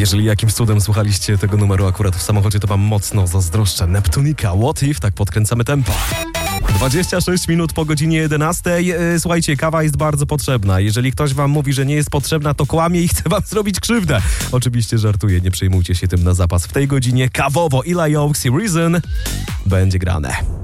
Jeżeli jakimś cudem słuchaliście tego numeru akurat w samochodzie, to wam mocno zazdroszczę. Neptunika, What If? Tak podkręcamy tempo. 26 minut po godzinie 11. Słuchajcie, kawa jest bardzo potrzebna. Jeżeli ktoś wam mówi, że nie jest potrzebna, to kłamie i chce wam zrobić krzywdę. Oczywiście żartuję, nie przejmujcie się tym na zapas. W tej godzinie kawowo Eli Oaks i Reason będzie grane.